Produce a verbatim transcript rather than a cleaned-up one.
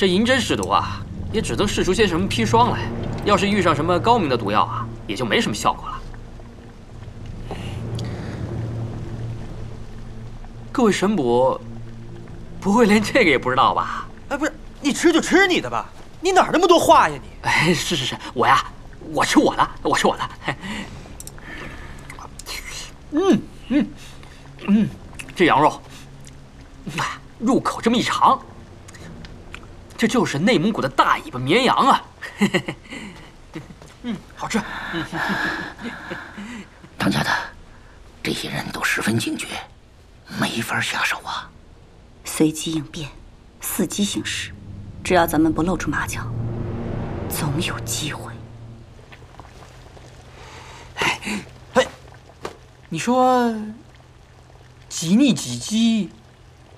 这银针试毒啊，也只能试出些什么砒霜来。要是遇上什么高明的毒药啊，也就没什么效果了。各位神捕，不会连这个也不知道吧？ 哎，不是，你吃就吃你的吧，你哪儿那么多话呀你？ 哎，是是是，我呀，我吃我的，我吃我的。嗯嗯嗯，这羊肉，啊，入口这么一尝，这就是内蒙古的大尾巴绵羊啊！嗯，好吃。 当家的，这些人都十分警觉，没法下手啊。 随机应变，伺机行事，只要咱们不露出马脚，总有机会。 哎，你说几逆几击，